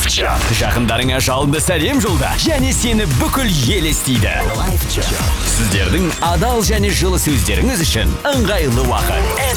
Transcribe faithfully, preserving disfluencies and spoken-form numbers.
Лайфчат. Жақындарыңа жалынды сәлем жолда, және сені бүкіл ел естиді. Лайфчат. Сіздердің адал және жылы сөздеріңіз үшін ыңғайлы уақыт.